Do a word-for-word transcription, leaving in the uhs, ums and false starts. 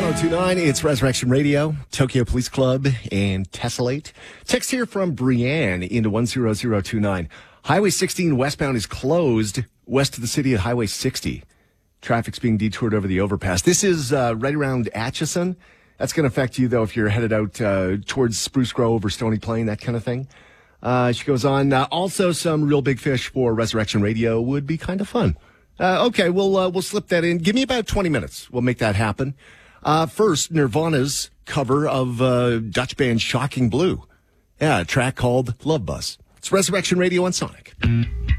zero two nine. It's Resurrection Radio, Tokyo Police Club, and Tessellate. Text here from Brianne into one zero zero two nine. Highway sixteen westbound is closed west of the city at Highway sixty. Traffic's being detoured over the overpass. This is uh, right around Atchison. That's going to affect you, though, if you're headed out uh, towards Spruce Grove or Stony Plain, that kind of thing. Uh, she goes on, uh, also some real big fish for Resurrection Radio would be kind of fun. Uh, okay, we'll, uh, we'll slip that in. Give me about twenty minutes. We'll make that happen. Uh, first, Nirvana's cover of uh, Dutch band Shocking Blue. Yeah, a track called Love Bus. It's Resurrection Radio on Sonic.